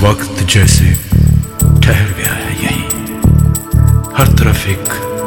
वक्त जैसे ठहर गया है यहीं, हर तरफ एक